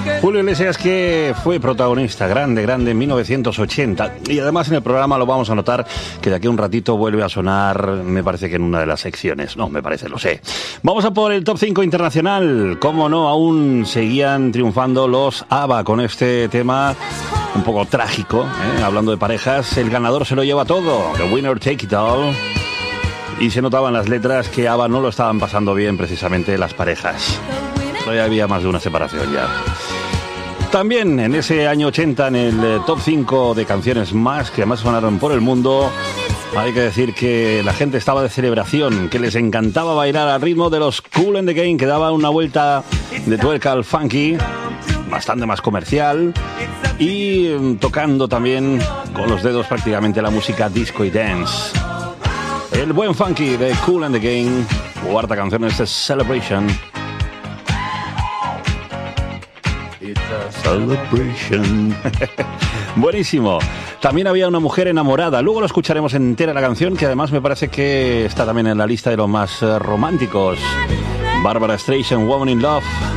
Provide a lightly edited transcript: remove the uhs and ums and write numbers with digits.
Julio Iglesias, que fue protagonista grande en 1980, y además en el programa lo vamos a notar que de aquí a un ratito vuelve a sonar, me parece que en una de las secciones, no, me parece, lo sé. Vamos a por el top 5 internacional. Cómo no, aún seguían triunfando los ABBA con este tema un poco trágico, hablando de parejas. El ganador se lo lleva todo, the winner take it all. Y se notaban las letras que ABBA no lo estaban pasando bien, precisamente las parejas. Todavía había más de una separación ya. También en ese año 80, en el top 5 de canciones más que además sonaron por el mundo, hay que decir que la gente estaba de celebración, que les encantaba bailar al ritmo de los Kool and the Gang, que daban una vuelta de tuerca al funky, bastante más comercial, y tocando también con los dedos prácticamente la música disco y dance. El buen funky de Kool and the Gang, cuarta canción es Celebration. Celebration. Buenísimo. También había una mujer enamorada. Luego lo escucharemos entera la canción, que además me parece que está también en la lista de los más románticos. Barbara Streisand, Woman in Love.